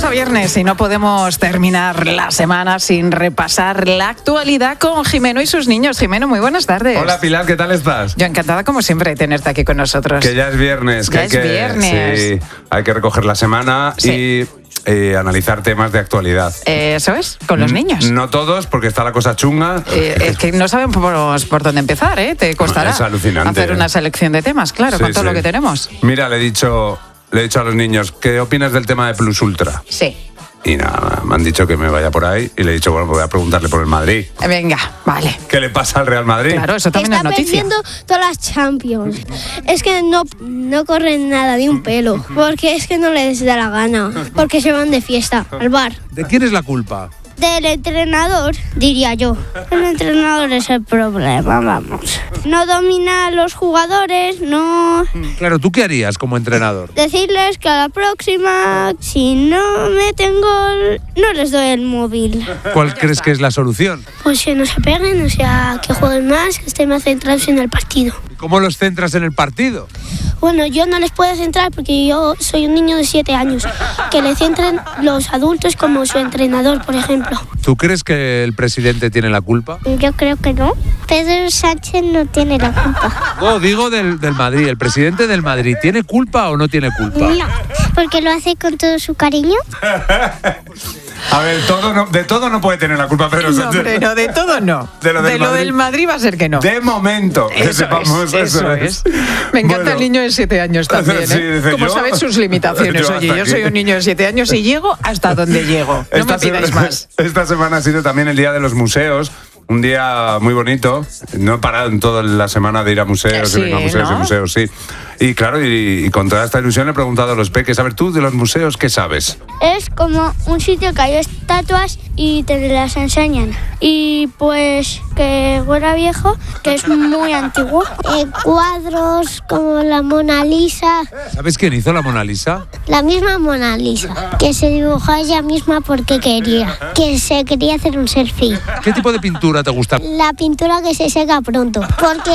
Llega viernes y no podemos terminar la semana sin repasar la actualidad con Jimeno y sus niños. Jimeno, muy buenas tardes. Hola Pilar, ¿qué tal estás? Yo encantada como siempre de tenerte aquí con nosotros. Que ya es viernes. Ya es viernes. Sí, hay que recoger la semana y analizar temas de actualidad. Eso es, con los niños. No todos, porque está la cosa chunga. Es que no sabemos por dónde empezar, ¿eh? Te costará Es alucinante, hacer una selección de temas, claro, Sí, con todo sí. lo que tenemos. Mira, le he dicho a los niños, ¿qué opinas del tema de Plus Ultra? Sí. Y nada, me han dicho que me vaya por ahí y le he dicho, bueno, pues voy a preguntarle por el Madrid. Venga, vale. ¿Qué le pasa al Real Madrid? Claro, eso también es noticia. Está perdiendo todas las Champions. Es que no corren nada, ni un pelo. Porque es que no les da la gana. Porque se van de fiesta al bar. ¿De quién es la culpa? Del entrenador, diría yo. El entrenador es el problema, vamos. No domina a los jugadores, no... Claro, ¿tú qué harías como entrenador? Decirles que a la próxima, si no meten gol, no les doy el móvil. ¿Cuál crees que es la solución? Pues que no se peguen, o sea, que jueguen más, que estén más centrados en el partido. ¿Y cómo los centras en el partido? Bueno, yo no les puedo centrar porque yo soy un niño de 7 años. Que le centren los adultos como su entrenador, por ejemplo. ¿Tú crees que el presidente tiene la culpa? Yo creo que no. Pedro Sánchez no tiene la culpa. No, digo del Madrid. ¿El presidente del Madrid tiene culpa o no tiene culpa? No, porque lo hace con todo su cariño. A ver, de todo no puede tener la culpa Pedro No, Sánchez. hombre, no, de todo no. De lo del Madrid. del Madrid va a ser que no. De momento, que Eso sepamos eso es. Me encanta Bueno. el niño de 7 años también, ¿eh? Sí, dice, Como yo- sabes sus limitaciones. yo Oye, hasta yo aquí. soy un niño de 7 años y llego hasta donde llego. No me pidáis más. Esta semana ha sido también el Día de los Museos. Un día muy bonito. No he parado en toda la semana de ir a museos, Sí, y vengo a museos ¿no? y museos, sí. Y claro, y con toda esta ilusión le he preguntado a los peques, a ver, tú de los museos, ¿qué sabes? Es como un sitio que hay estatuas y te las enseñan. Y pues que fuera viejo, que es muy antiguo. Cuadros como la Mona Lisa. ¿Sabes quién hizo la Mona Lisa? La misma Mona Lisa, que se dibujó ella misma porque quería. Que se quería hacer un selfie. ¿Qué tipo de pintura te gusta? La pintura que se seca pronto, porque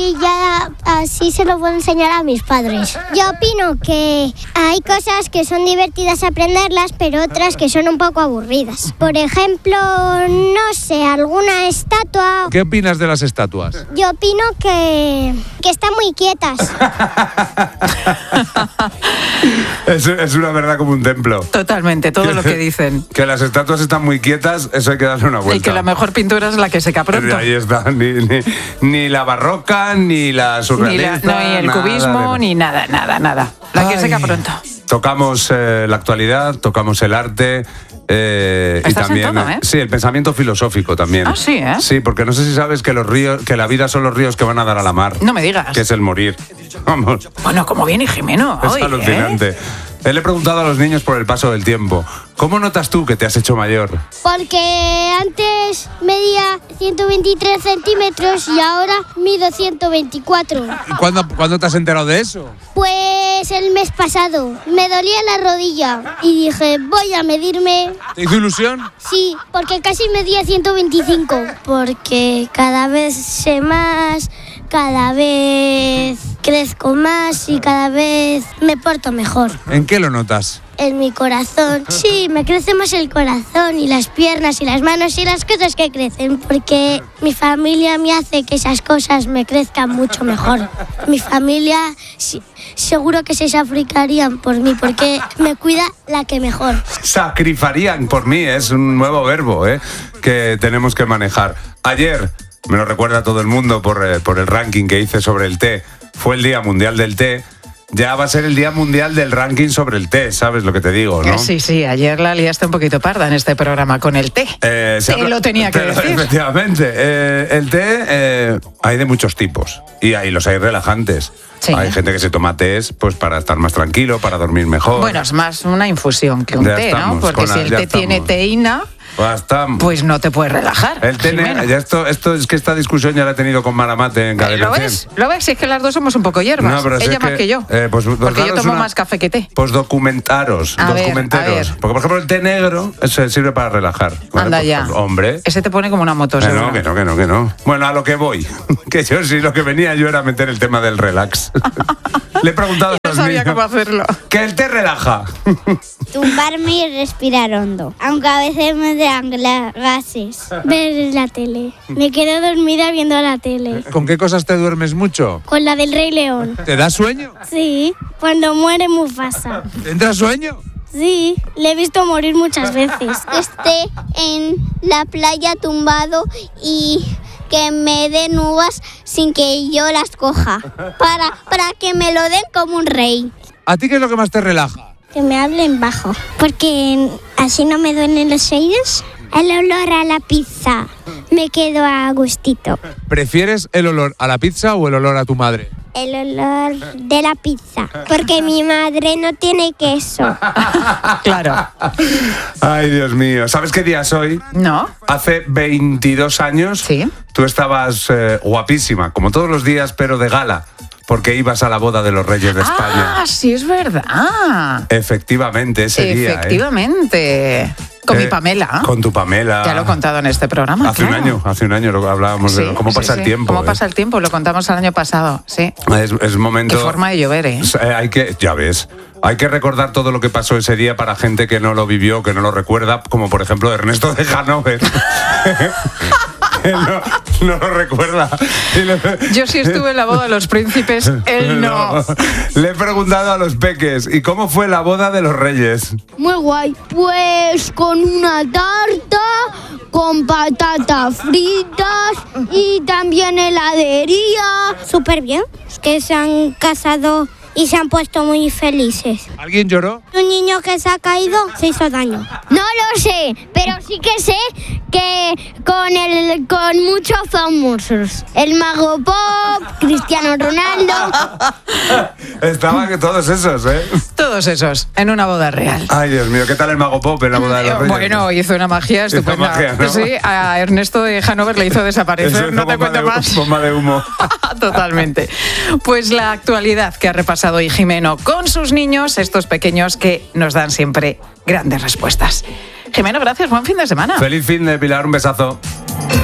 así se lo puedo enseñar a mis padres. Yo opino que hay cosas que son divertidas aprenderlas, pero otras que son un poco aburridas. Por ejemplo, no sé, alguna estatua. ¿Qué opinas de las estatuas? Yo opino que están muy quietas. Es una verdad como un templo. Totalmente, todo lo que dicen. Que las estatuas están muy quietas, eso hay que darle una vuelta. Y que la mejor pintura es la que seca pronto. Ahí está, ni la barroca, ni la surrealista. Ni el nada cubismo, ni nada. La que Ay. seca pronto. Tocamos la actualidad, tocamos el arte. Y Estás en también, todo, ¿eh? sí, el pensamiento filosófico también. Ah, sí, ¿eh? Sí, porque no sé si sabes que los ríos, que la vida son los ríos que van a dar a la mar. No me digas. Que es el morir. Vamos, Bueno, como viene Jimeno es hoy, alucinante. Le he preguntado a los niños por el paso del tiempo. ¿Cómo notas tú que te has hecho mayor? Porque antes medía 123 centímetros y ahora mido 124. ¿Y cuándo te has enterado de eso? Pues el mes pasado me dolía la rodilla y dije, voy a medirme. ¿Te hizo ilusión? Sí, porque casi medía 125. Porque cada vez sé más, cada vez crezco más y cada vez me porto mejor. ¿En qué lo notas? En mi corazón. Sí, me crece más el corazón y las piernas y las manos y las cosas que crecen, porque mi familia me hace que esas cosas me crezcan mucho mejor. Mi familia seguro que se sacrificarían por mí, porque me cuida la que mejor. Sacrificarían por mí, es un nuevo verbo que tenemos que manejar. Ayer, me lo recuerda todo el mundo por el ranking que hice sobre el té, fue el Día Mundial del Té. Ya va a ser el Día Mundial del ranking sobre el té, ¿sabes lo que te digo, no? Sí, ayer la liaste un poquito parda en este programa con el té. Lo tenía que decir. Efectivamente. El té hay de muchos tipos y los hay relajantes. Sí. Hay gente que se toma tés pues para estar más tranquilo, para dormir mejor. Bueno, es más una infusión que un Ya té, estamos, ¿no? Porque con si la- el ya té tiene estamos. teína, pues no te puedes relajar. El té, Jimeno. ya esto es que esta discusión ya la he tenido con Maramate en Cadena ¿Lo 100. ves? ¿Lo ves? Si es que las dos somos un poco hierbas. No, pero si Ella es más que yo. pues, porque yo daros tomo más café que té. Pues documentaros. A ver. Porque, por ejemplo, el té negro se sirve para relajar. ¿vale? Anda Pues, ya. pues, hombre. Ese te pone como una moto, Que seguro. no, que no. Bueno, a lo que voy. Que yo sí, lo que venía yo era meter el tema del relax. Le he preguntado Dios sabía mío. cómo hacerlo. Que el té relaja. Tumbarme y respirar hondo, aunque a veces me dan gases. Ver la tele. Me quedo dormida viendo la tele. ¿Con qué cosas te duermes mucho? Con la del Rey León. ¿Te da sueño? Sí, cuando muere Mufasa. ¿Te entra sueño? Sí, le he visto morir muchas veces. Esté en la playa tumbado y que me den uvas sin que yo las coja. Para que me lo den como un rey. ¿A ti qué es lo que más te relaja? Que me hablen bajo, porque así no me duelen los oídos. El olor a la pizza, me quedo a gustito. ¿Prefieres el olor a la pizza o el olor a tu madre? El olor de la pizza, porque mi madre no tiene queso. Claro. Ay, Dios mío. ¿Sabes qué día es hoy? ¿No? Hace 22 años Sí. tú estabas guapísima, como todos los días, pero de gala, porque ibas a la boda de los Reyes de España. Ah, sí, es verdad. Efectivamente, ese día. Efectivamente. Con mi Pamela. Con tu Pamela. Ya lo he contado en este programa. Hace claro. un año lo hablábamos de Sí, cómo pasa sí, el sí. tiempo. Cómo pasa el tiempo, lo contamos el año pasado, sí. Es momento. Qué forma de llover, ¿eh? Ya ves. Hay que recordar todo lo que pasó ese día para gente que no lo vivió, que no lo recuerda, como por ejemplo Ernesto de Hanover. no lo recuerda. Yo sí estuve en la boda de los príncipes, él no. Le he preguntado a los peques, ¿y cómo fue la boda de los Reyes? Muy guay. Pues con una tarta, con patatas fritas y también heladería. Súper bien. Es que se han casado y se han puesto muy felices. ¿Alguien lloró? Un niño que se ha caído se hizo daño. No lo sé, pero sí que sé que con muchos famosos. El Mago Pop, Cristiano Ronaldo. Estaban todos esos, ¿eh? Todos esos, en una boda real. Ay, Dios mío, ¿qué tal el Mago Pop en la boda de los Reyes? Bueno, hizo una magia Hizo estupenda. magia, ¿no? Sí, a Ernesto de Hanover le hizo desaparecer, Eso no te cuento más. Bomba de humo. Totalmente. Pues la actualidad que ha repasado hoy Jimeno con sus niños, estos pequeños que nos dan siempre grandes respuestas. Jimeno, gracias, buen fin de semana. Feliz fin de Pilar, un besazo.